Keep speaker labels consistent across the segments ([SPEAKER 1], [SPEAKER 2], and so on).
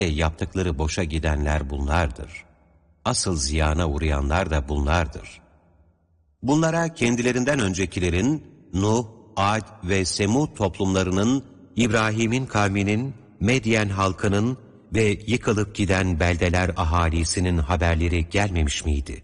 [SPEAKER 1] Yaptıkları boşa gidenler bunlardır. Asıl ziyana uğrayanlar da bunlardır. Bunlara kendilerinden öncekilerin Nuh, Ad ve Semud toplumlarının, İbrahim'in kavminin, Medyen halkının ve yıkılıp giden beldeler ahalisinin haberleri gelmemiş miydi?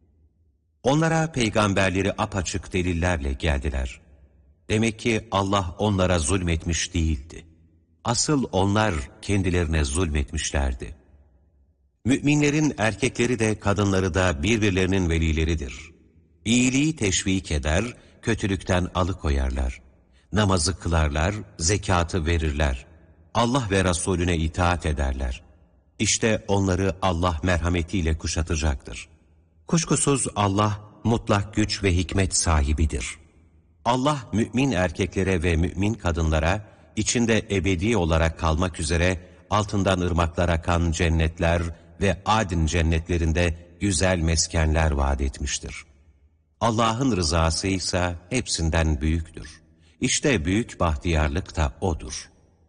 [SPEAKER 1] Onlara peygamberleri apaçık delillerle geldiler. Demek ki Allah onlara zulmetmiş değildi. Asıl onlar kendilerine zulmetmişlerdi. Müminlerin erkekleri de kadınları da birbirlerinin velileridir. İyiliği teşvik eder, kötülükten alıkoyarlar. Namazı kılarlar, zekatı verirler. Allah ve Resulüne itaat ederler. İşte onları Allah merhametiyle kuşatacaktır. Kuşkusuz Allah mutlak güç ve hikmet sahibidir. Allah mümin erkeklere ve mümin kadınlara içinde ebedi olarak kalmak üzere altından ırmaklar akan cennetler ve Adn cennetlerinde güzel meskenler vaat etmiştir. Allah'ın rızası ise hepsinden büyüktür. İşte büyük bahtiyarlık da O'dur.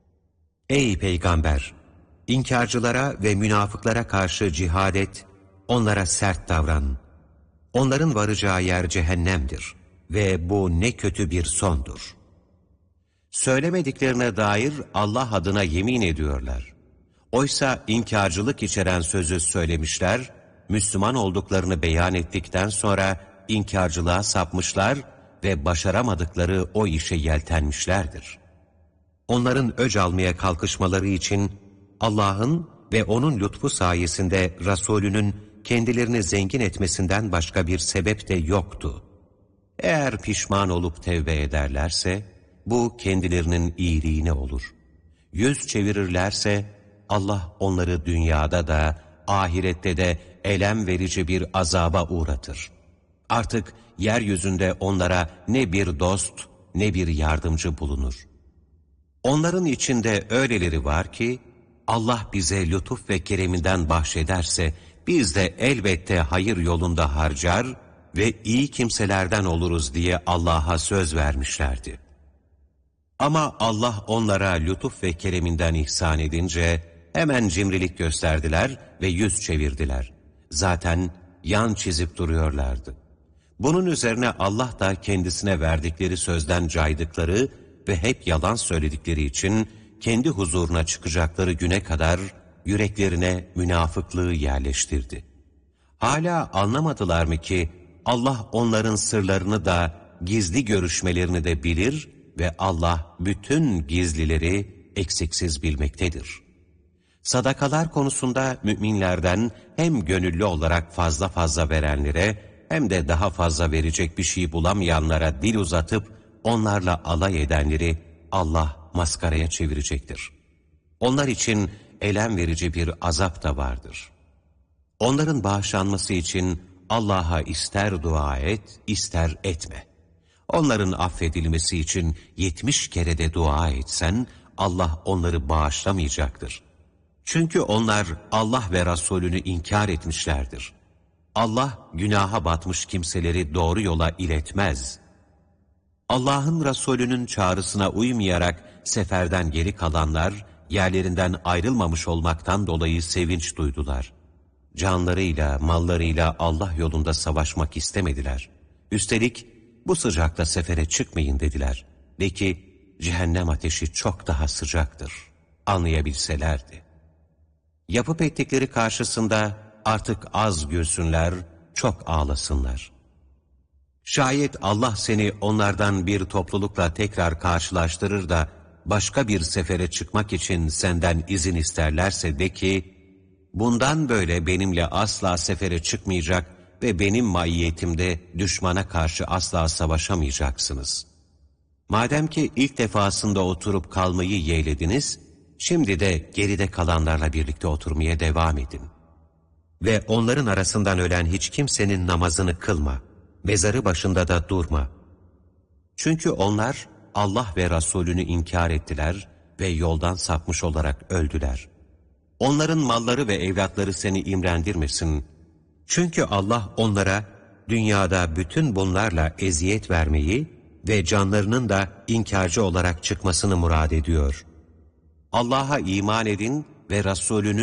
[SPEAKER 1] Ey Peygamber! İnkarcılara ve münafıklara karşı cihad et, onlara sert davran. Onların varacağı yer cehennemdir ve bu ne kötü bir sondur. Söylemediklerine dair Allah adına yemin ediyorlar. Oysa inkarcılık içeren sözü söylemişler, Müslüman olduklarını beyan ettikten sonra inkarcılığa sapmışlar ve başaramadıkları o işe yeltenmişlerdir. Onların öc almaya kalkışmaları için Allah'ın ve O'nun lütfu sayesinde Resulünün kendilerini zengin etmesinden başka bir sebep de yoktu. Eğer pişman olup tevbe ederlerse, bu kendilerinin iyiliğine olur. Yüz çevirirlerse, Allah onları dünyada da, ahirette de elem verici bir azaba uğratır. Artık yeryüzünde onlara ne bir dost, ne bir yardımcı bulunur. Onların içinde öyleleri var ki, Allah bize lütuf ve kereminden bahşederse, biz de elbette hayır yolunda harcar ve iyi kimselerden oluruz diye Allah'a söz vermişlerdi. Ama Allah onlara lütuf ve kereminden ihsan edince, hemen cimrilik gösterdiler ve yüz çevirdiler. Zaten yan çizip duruyorlardı. Bunun üzerine Allah da kendisine verdikleri sözden caydıkları ve hep yalan söyledikleri için kendi huzuruna çıkacakları güne kadar yüreklerine münafıklığı yerleştirdi. Hala anlamadılar mı ki Allah onların sırlarını da gizli görüşmelerini de bilir ve Allah bütün gizlileri eksiksiz bilmektedir. Sadakalar konusunda müminlerden hem gönüllü olarak fazla fazla verenlere hem de daha fazla verecek bir şey bulamayanlara dil uzatıp onlarla alay edenleri Allah maskaraya çevirecektir. Onlar için elem verici bir azap da vardır. Onların bağışlanması için Allah'a ister dua et, ister etme. Onların affedilmesi için 70 kere de dua etsen, Allah onları bağışlamayacaktır. Çünkü onlar Allah ve Resulünü inkar etmişlerdir. Allah günaha batmış kimseleri doğru yola iletmez. Allah'ın Resulünün çağrısına uymayarak seferden geri kalanlar, yerlerinden ayrılmamış olmaktan dolayı sevinç duydular. Canlarıyla, mallarıyla Allah yolunda savaşmak istemediler. Üstelik bu sıcakta sefere çıkmayın dediler. De ki, cehennem ateşi çok daha sıcaktır. Anlayabilselerdi. Yapıp ettikleri karşısında artık az gülsünler, çok ağlasınlar. Şayet Allah seni onlardan bir toplulukla tekrar karşılaştırır da başka bir sefere çıkmak için senden izin isterlerse de ki, bundan böyle benimle asla sefere çıkmayacak ve benim maiyetimde düşmana karşı asla savaşamayacaksınız. Madem ki ilk defasında oturup kalmayı yeğlediniz, şimdi de geride kalanlarla birlikte oturmaya devam edin. Ve onların arasından ölen hiç kimsenin namazını kılma, mezarı başında da durma. Çünkü onlar Allah ve Resulünü inkar ettiler ve yoldan sapmış olarak öldüler. Onların malları ve evlatları seni imrendirmesin. Çünkü Allah onlara dünyada bütün bunlarla eziyet vermeyi ve canlarının da inkarcı olarak çıkmasını murad ediyor. Allah'a iman edin ve Resulünü